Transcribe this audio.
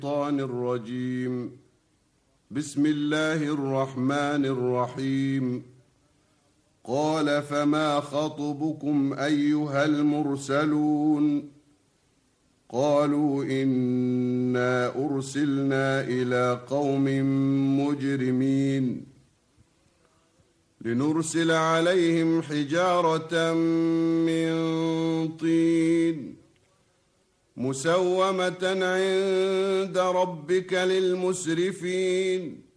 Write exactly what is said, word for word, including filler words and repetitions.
الشيطان الرجيم. بسم الله الرحمن الرحيم. قال فما خطبكم أيها المرسلون؟ قالوا إنا أرسلنا إلى قوم مجرمين لنرسل عليهم حجارة من طين مسومة عند ربك للمسرفين